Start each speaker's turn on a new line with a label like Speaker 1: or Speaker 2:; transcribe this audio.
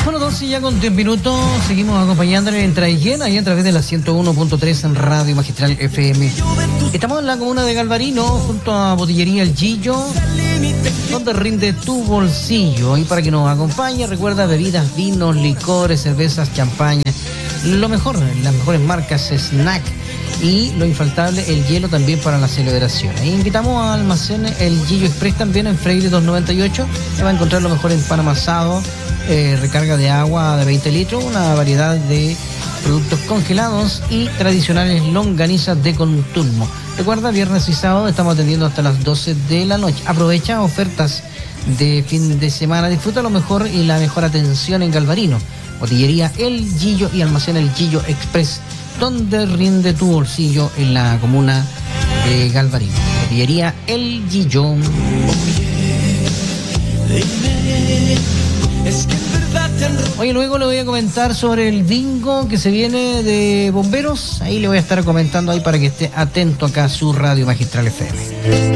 Speaker 1: Bueno, 12 ya con 10 minutos, seguimos acompañándole en Traiguén, y a través de la 101.3 en Radio Magistral FM. Estamos en la comuna de Galvarino, junto a Botillería El Gillo, donde rinde tu bolsillo. Y para que nos acompañe, recuerda bebidas, vinos, licores, cervezas, champaña, lo mejor, las mejores marcas, snack y lo infaltable, el hielo también para la celebración. E invitamos a almacén El Gillo Express también en Freire 298. Se va a encontrar lo mejor en pan amasado, recarga de agua de 20 litros, una variedad de productos congelados y tradicionales longanizas de Contulmo. Recuerda, viernes y sábado estamos atendiendo hasta las 12 de la noche. Aprovecha ofertas de fin de semana. Disfruta lo mejor y la mejor atención en Galvarino. Botillería El Gillo y almacén El Gillo Express, donde rinde tu bolsillo en la comuna de Galvarino. Botillería El Gillo. Oye, luego le voy a comentar sobre el bingo que se viene de bomberos. Ahí le voy a estar comentando ahí para que esté atento acá a su Radio Magistral FM.